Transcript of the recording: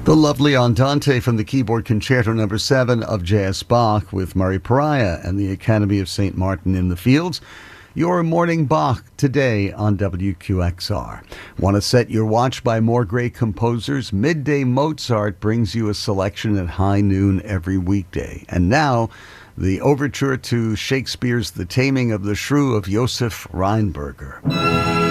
The lovely Andante from the keyboard Concerto Number 7 of J.S. Bach with Murray Pariah and the Academy of St. Martin in the Fields. Your morning Bach today on WQXR. Want to set your watch by more great composers? Midday Mozart brings you a selection at high noon every weekday. And now, the overture to Shakespeare's The Taming of the Shrew of Josef Rheinberger.